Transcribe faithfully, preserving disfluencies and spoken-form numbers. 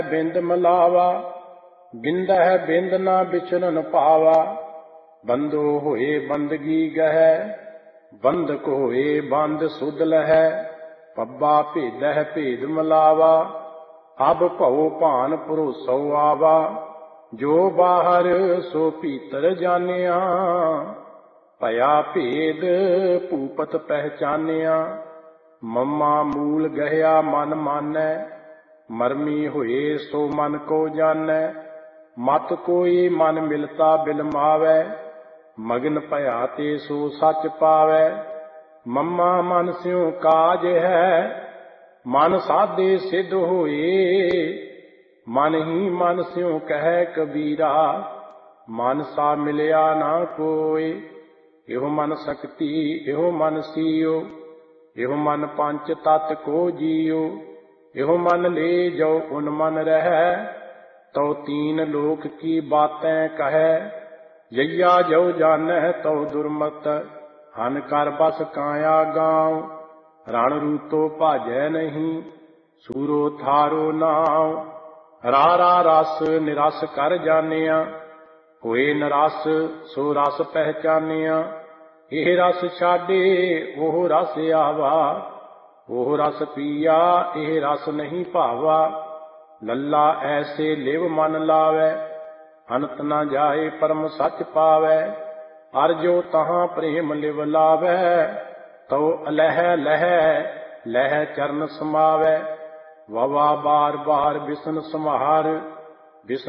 ਬਿੰਦ ਮਿਲਾਵਾ, ਬਿੰਦਹਿ ਬਿੰਦ ਨਾ ਵਿਚਰਨ ਭਾਵਾ। ਬੰਦੋ ਹੋਏ ਬੰਦਗੀ ਗਹਿ, ਬੰਦਕ ਹੋਏ ਬੰਦ ਸੁਧ ਲਹੈ। ਪੱਬਾ ਭੇਦਹਿ ਭੇਦ ਮਿਲਾਵਾ, ਅਬ ਭਉ ਭਾਨ ਭਰੋਸਉ ਆਵਾ। ਜੋ ਬਾਹਰ ਸੋ ਭੀਤਰ ਜਾਣਿਆ, ਭਇਆ ਭੇਦ ਭੂਪਤ ਪਹਿਚਾਨਿਆ। ਮਮਾ ਮੂਲ ਗਹਿਆ ਮਨ ਮਾਨੈ, ਮਰਮੀ ਹੋਏ ਸੋ ਮਨ ਕੋ ਜਾਣੈ। ਮਤ ਕੋਈ ਮਨ ਮਿਲਤਾ ਬਿਲਮਾਵੈ, ਮਗਨ ਭਇਆ ਤੇ ਸੋ ਸੱਚ ਪਾਵੈ। ਮਮਾ ਮਨ ਸਿਉ ਕਾਜ ਹੈ, ਮਨ ਸਾਧੇ ਸਿੱਧ ਹੋਏ। ਮਨ ਹੀ ਮਨ ਸਿਉ ਕਹਿ ਕਬੀਰਾ, ਮਨ ਸਾ ਮਿਲਿਆ ਨਾ ਕੋਇ। ਇਹੋ ਮਨ ਸਕਤੀ ਇਹੋ ਮਨ ਸੀਓ, ਇਹੋ ਮਨ ਪੰਚ ਤਤ ਕੋ ਜੀਓ। ਇਹੋ ਮਨ ਲੈ ਜੋ ਉਨ ਮਨ ਰਹਿ, ਤਉ ਤੀਨ ਲੋਕ ਕੀ ਬਾਤੈਂ ਕਹੈ। ਜਈਆ ਜੋ ਜਾਣੈ ਤਉ ਦੁਰਮਤ, ਹਨ ਕਰ ਬਸ ਕਾਇਆ ਗਾਉ। ਰਣ ਰੂਤੋ ਭਾਜੈ ਨਹੀਂ, ਸੂਰੋ ਥਾਰੋ ਨਾਉ। ਰਾਰਾ ਰਸ ਨਿਰਸ ਕਰ ਜਾਣਿਆ, ਹੋਏ ਨਰਸ ਸੋ ਰਸ ਪਹਿਚਾਨਿਆ। ਇਹ ਰਸ ਛਾਡੇ ਉਹ ਰਸ ਆਵਾ, ਉਹ ਰਸ ਪੀਆ ਇਹ ਰਸ ਨਹੀਂ ਭਾਵਾ। ਲੱਲਾ ਐਸੇ ਲਿਵ ਮਨ ਲਾਵੈ, ਅੰਤ ਨਾ ਜਾਏ ਪਰਮ ਸੱਚ ਪਾਵੈ। ਅਰ ਜੋ ਤਹਾਂ ਪ੍ਰੇਮ ਲਿਵ ਲਾਵੈ, ਤਉ ਅਲਹਿ ਲਹਿ ਲਹਿ ਚਰਨ ਸਮਾਵੈ। ਵਵਾ ਬਾਰ ਬਾਰ ਬਿਸਨ ਸਮਾਰ, ਬਿਸਨ